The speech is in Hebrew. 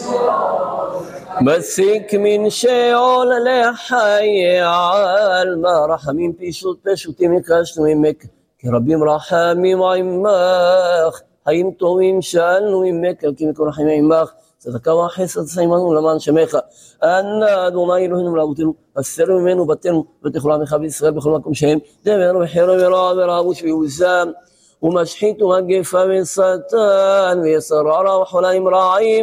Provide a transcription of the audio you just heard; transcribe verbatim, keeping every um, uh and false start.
מסיק מן שאול לחיי עלמא, רחמים פשוט פשוטים ביקשנו ממך, כי רבים רחמים עמך, חיים טובים שאלנו ממך, כי מכל רחמים עמך, צדקה וחסד סיימנו למען שמך. אנא אדוני אלוהינו מלאכותנו, הסר ממנו בתינו ותכל עמך בישראל בכל מקום שהם, דבר בחירה ורע ורעבוש ויוזם, ומשחית ומגפה ושטן ויסר רע וחוליים רעים,